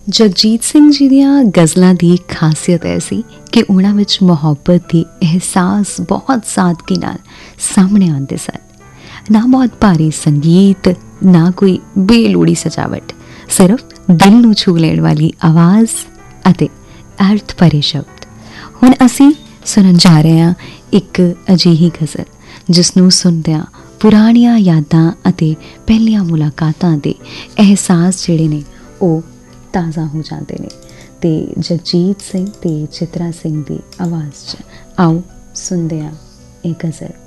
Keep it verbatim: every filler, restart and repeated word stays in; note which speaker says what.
Speaker 1: ਜਗਜੀਤ ਸਿੰਘ ਜੀ ਦੀਆਂ ਗਜ਼ਲਾਂ ਦੀ ਖਾਸੀਅਤ ਇਹ ਸੀ ਕਿ ਉਹਨਾਂ ਵਿੱਚ ਮੁਹੱਬਤ ਦੀ ਅਹਿਸਾਸ ਬਹੁਤ ਸਾਦਗੀ ਨਾਲ ਸਾਹਮਣੇ ਆਉਂਦੇ ਸਨ। ਨਾ ਬਹੁਤ ਭਾਰੀ ਸੰਗੀਤ, ਨਾ ਕੋਈ ਬੇਲੋੜੀ ਸਜਾਵਟ, ਸਿਰਫ ਦਿਲ ਨੂੰ ਛੂ ਲੈਣ ਵਾਲੀ ਆਵਾਜ਼ ਅਤੇ ਅਰਥ ਭਰੇ ਸ਼ਬਦ। ਹੁਣ ਅਸੀਂ ਸੁਣਨ ਜਾ ਰਹੇ ਹਾਂ ਇੱਕ ਅਜਿਹੀ ਗਜ਼ਲ ਜਿਸ ਨੂੰ ਸੁਣਦਿਆਂ ਪੁਰਾਣੀਆਂ ਯਾਦਾਂ ਅਤੇ ਪਹਿਲੀਆਂ ਮੁਲਾਕਾਤਾਂ ਦੇ ਅਹਿਸਾਸ ਜਿਹੜੇ ਨੇ ਉਹ ਤਾਜ਼ਾ ਹੋ ਜਾਂਦੇ ਨੇ। ਤੇ ਜਗਜੀਤ ਸਿੰਘ ਤੇ ਚਿਤਰਾ ਸਿੰਘ ਦੀ ਆਵਾਜ਼ 'ਚ ਆਓ ਸੁਣਦੇ ਹਾਂ ਇਹ ਗਜ਼ਲ।